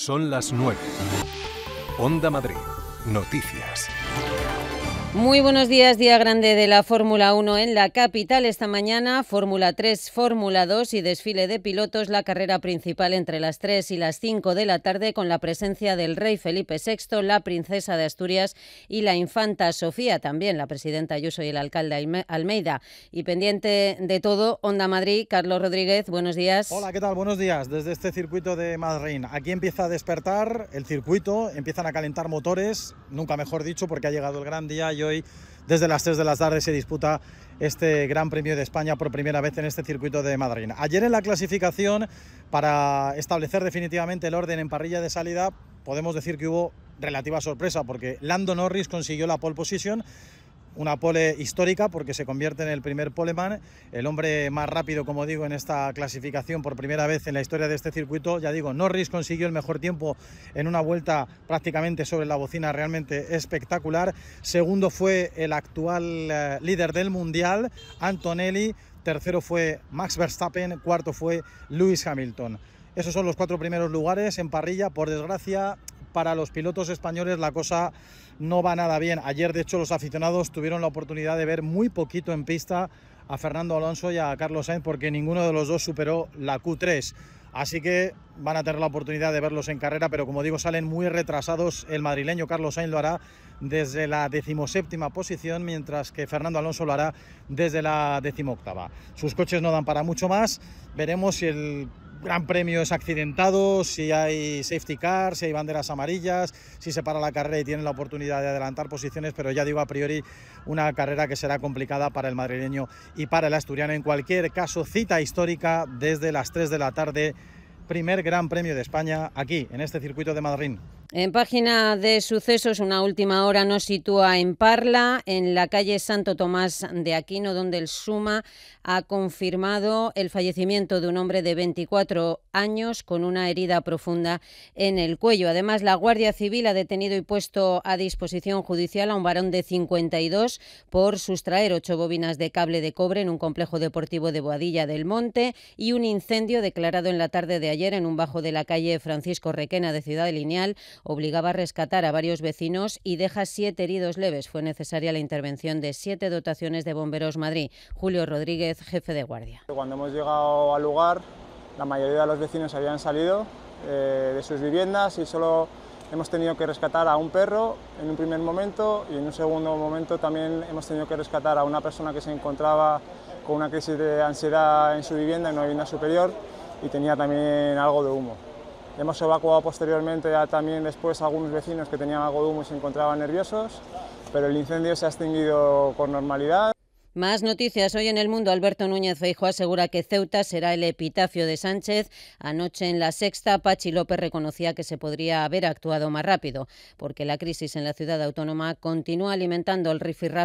Son las 9. Onda Madrid. Noticias. Muy buenos días, día grande de la Fórmula 1 en la capital. Esta mañana, Fórmula 3, Fórmula 2 y desfile de pilotos, la carrera principal entre las 3 y las 5 de la tarde con la presencia del rey Felipe VI, la princesa de Asturias y la infanta Sofía, también la presidenta Ayuso y el alcalde Almeida. Y pendiente de todo, Onda Madrid, Carlos Rodríguez, buenos días. Hola, ¿qué tal? Buenos días. Desde este circuito de Madrid. Aquí empieza a despertar el circuito, empiezan a calentar motores, nunca mejor dicho, porque ha llegado el gran día y hoy desde las 3 de la tarde se disputa este Gran Premio de España por primera vez en este circuito de Madrid. Ayer en la clasificación, para establecer definitivamente el orden en parrilla de salida, podemos decir que hubo relativa sorpresa, porque Lando Norris consiguió la pole position, una pole histórica porque se convierte en el primer poleman, el hombre más rápido, como digo, en esta clasificación por primera vez en la historia de este circuito. Ya digo, Norris consiguió el mejor tiempo en una vuelta prácticamente sobre la bocina, realmente espectacular. Segundo fue el actual líder del mundial, Antonelli. Tercero fue Max Verstappen. Cuarto fue Lewis Hamilton. Esos son los 4 primeros lugares en parrilla. Por desgracia, para los pilotos españoles la cosa no va nada bien. Ayer, de hecho, los aficionados tuvieron la oportunidad de ver muy poquito en pista a Fernando Alonso y a Carlos Sainz, porque ninguno de los dos superó la Q3. Así que van a tener la oportunidad de verlos en carrera, pero como digo, salen muy retrasados. El madrileño Carlos Sainz lo hará desde la 17ª posición, mientras que Fernando Alonso lo hará desde la 18ª. Sus coches no dan para mucho más. Veremos si el Gran Premio es accidentado, si hay safety car, si hay banderas amarillas, si se para la carrera y tienen la oportunidad de adelantar posiciones, pero ya digo, a priori una carrera que será complicada para el madrileño y para el asturiano. En cualquier caso, cita histórica desde las 3 de la tarde, primer Gran Premio de España aquí, en este circuito de Madrid. En página de sucesos, una última hora nos sitúa en Parla, en la calle Santo Tomás de Aquino, donde el SUMA ha confirmado el fallecimiento de un hombre de 24 años con una herida profunda en el cuello. Además, la Guardia Civil ha detenido y puesto a disposición judicial a un varón de 52 por sustraer 8 bobinas de cable de cobre en un complejo deportivo de Boadilla del Monte, y un incendio declarado en la tarde de ayer en un bajo de la calle Francisco Requena de Ciudad Lineal obligaba a rescatar a varios vecinos y deja 7 heridos leves. Fue necesaria la intervención de 7 dotaciones de Bomberos Madrid. Julio Rodríguez, jefe de guardia. Cuando hemos llegado al lugar, la mayoría de los vecinos habían salido de sus viviendas y solo hemos tenido que rescatar a un perro en un primer momento, y en un segundo momento también hemos tenido que rescatar a una persona que se encontraba con una crisis de ansiedad en su vivienda, en una vivienda superior, y tenía también algo de humo. Hemos evacuado posteriormente también después a algunos vecinos que tenían algo de humo y se encontraban nerviosos, pero el incendio se ha extinguido con normalidad. Más noticias. Hoy en El Mundo, Alberto Núñez Feijóo asegura que Ceuta será el epitafio de Sánchez. Anoche en La Sexta, Pachi López reconocía que se podría haber actuado más rápido, porque la crisis en la ciudad autónoma continúa alimentando el rifirrafe